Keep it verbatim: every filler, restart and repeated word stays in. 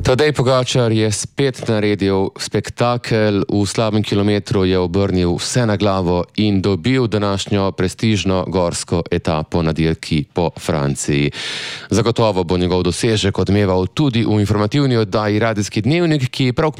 Tadej Pogačar je spet naredil spektakel, v slabem kilometru je obrnil vse na glavo in dobil današnjo prestižno gorsko etapo na dirki po Franciji. Zagotovo bo njegov dosežek odmeval tudi v informativni oddaji Radijski dnevnik, ki prav